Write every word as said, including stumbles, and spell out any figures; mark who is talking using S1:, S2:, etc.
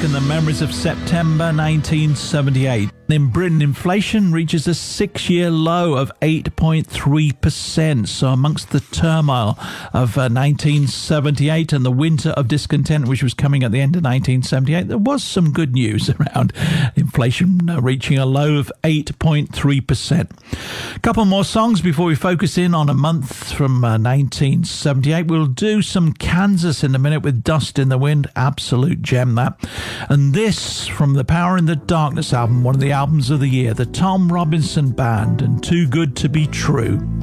S1: in the memories of September nineteen seventy-eight. In Britain, inflation reaches a six-year low of eight point three percent. So amongst the turmoil of uh, nineteen seventy-eight and the winter of discontent, which was coming at the end of nineteen seventy-eight, there was some good news around inflation uh, reaching a low of eight point three percent. A couple more songs before we focus in on a month from uh, nineteen seventy-eight. We'll do some Kansas in a minute with Dust in the Wind. Absolute gem, that. And this from the Power in the Darkness album, one of the albums of the year, the Tom Robinson Band, and Too Good to Be True.